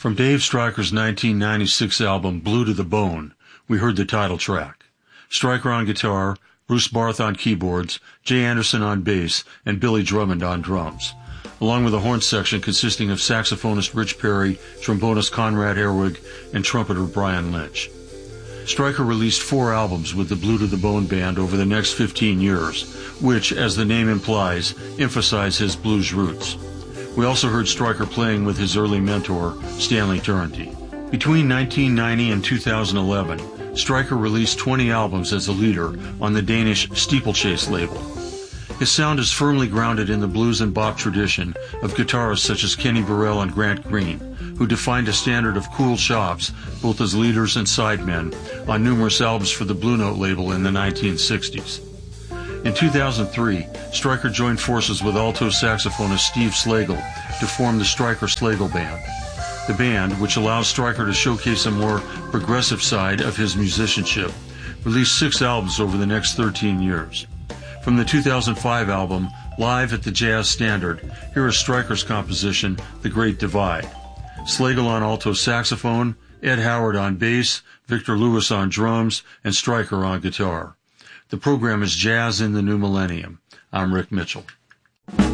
From Dave Stryker's 1996 album Blue to the Bone, we heard the title track. Stryker on guitar, Bruce Barth on keyboards, Jay Anderson on bass, and Billy Drummond on drums, along with a horn section consisting of saxophonist Rich Perry, trombonist Conrad Herwig, and trumpeter Brian Lynch. Stryker released 4 albums with the Blue to the Bone band over the next 15 years, which, as the name implies, emphasize his blues roots. We also heard Stryker playing with his early mentor, Stanley Turrentine. Between 1990 and 2011, Stryker released 20 albums as a leader on the Danish Steeplechase label. His sound is firmly grounded in the blues and bop tradition of guitarists such as Kenny Burrell and Grant Green, who defined a standard of cool chops, both as leaders and sidemen, on numerous albums for the Blue Note label in the 1960s. In 2003, Stryker joined forces with alto saxophonist Steve Slagle to form the Stryker Slagle Band. The band, which allows Stryker to showcase a more progressive side of his musicianship, released 6 albums over the next 13 years. From the 2005 album, Live at the Jazz Standard, here is Stryker's composition, The Great Divide. Slagle on alto saxophone, Ed Howard on bass, Victor Lewis on drums, and Stryker on guitar. The program is Jazz in the New Millennium. I'm Rick Mitchell.